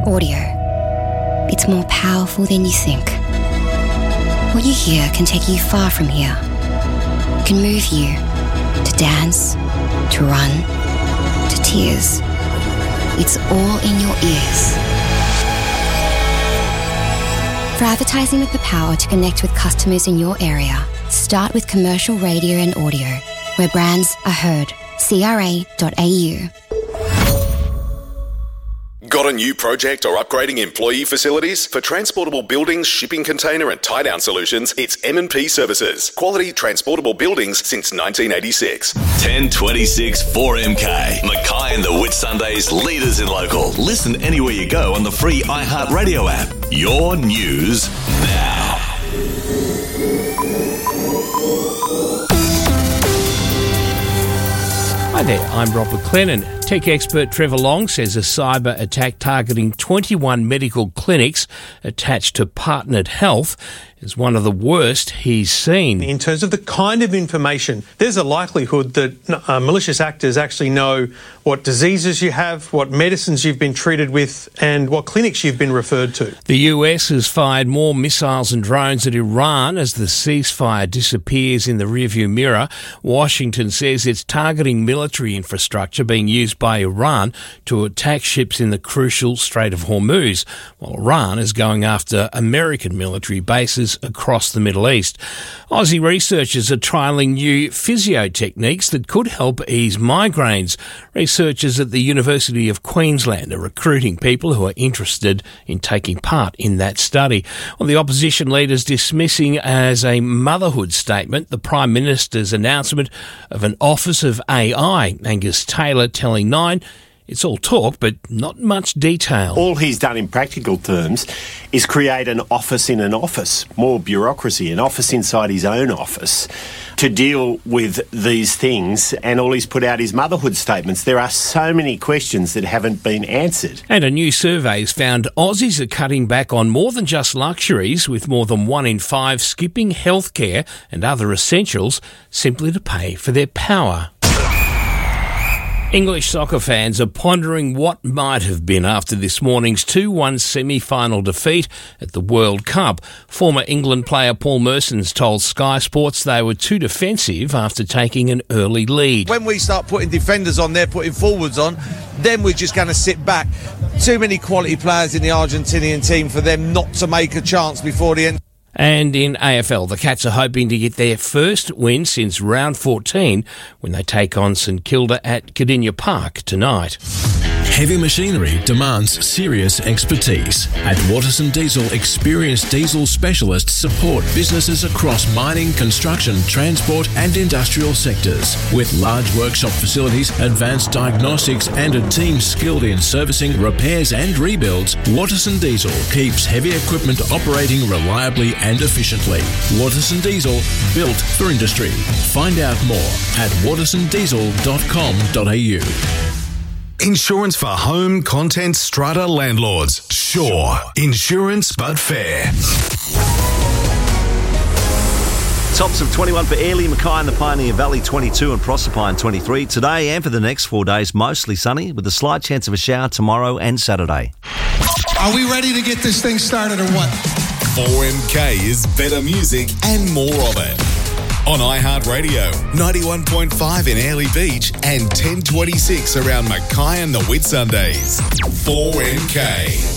Audio. It's more powerful than you think. What you hear can take you far from here. It can move you to dance, to run, to tears. It's all in your ears. For advertising with the power to connect with customers in your area, start with commercial radio and audio, where brands are heard. CRA.au. Got a new project or upgrading employee facilities? For transportable buildings, shipping container and tie-down solutions, it's M&P Services. Quality transportable buildings since 1986. 1026 4MK. Mackay and the Whitsundays, leaders in local. Listen anywhere you go on the free iHeartRadio app. Your news now. Hi there, I'm Rob McLennan. Tech expert Trevor Long says a cyber attack targeting 21 medical clinics attached to Partnered Health is one of the worst he's seen. In terms of the kind of information, there's a likelihood that malicious actors actually know what diseases you have, what medicines you've been treated with, and what clinics you've been referred to. The US has fired more missiles and drones at Iran as the ceasefire disappears in the rearview mirror. Washington says it's targeting military infrastructure being used by Iran to attack ships in the crucial Strait of Hormuz, while Iran is going after American military bases across the Middle East. Aussie researchers are trialling new physio techniques that could help ease migraines. Researchers at the University of Queensland are recruiting people who are interested in taking part in that study. Well, the opposition leaders dismissing as a motherhood statement the Prime Minister's announcement of an Office of AI. Angus Taylor telling Nine it's all talk, but not much detail. All he's done in practical terms is create an office in an office, more bureaucracy, an office inside his own office to deal with these things, and all he's put out is motherhood statements. There are so many questions that haven't been answered. And a new survey has found Aussies are cutting back on more than just luxuries, with more than 1 in 5 skipping healthcare and other essentials simply to pay for their power. English soccer fans are pondering what might have been after this morning's 2-1 semi-final defeat at the World Cup. Former England player Paul Merson's told Sky Sports they were too defensive after taking an early lead. When we start putting defenders on there, putting forwards on, then we're just going to sit back. Too many quality players in the Argentinian team for them not to make a chance before the end. And in AFL, the Cats are hoping to get their first win since round 14 when they take on St Kilda at Cardinia Park tonight. Heavy machinery demands serious expertise. At Watterson Diesel, experienced diesel specialists support businesses across mining, construction, transport and industrial sectors. With large workshop facilities, advanced diagnostics and a team skilled in servicing, repairs and rebuilds, Watterson Diesel keeps heavy equipment operating reliably and efficiently. Watterson Diesel, built for industry. Find out more at wattersondiesel.com.au. Insurance for home, content, strata landlords. Sure. Insurance but fair. Tops of 21 for Airlie, Mackay and the Pioneer Valley 22 and Proserpine 23. Today and for the next 4 days, mostly sunny with a slight chance of a shower tomorrow and Saturday. Are we ready to get this thing started or what? 4MK is better music and more of it. On iHeartRadio, 91.5 in Airlie Beach and 1026 around Mackay and the Whitsundays. 4MK.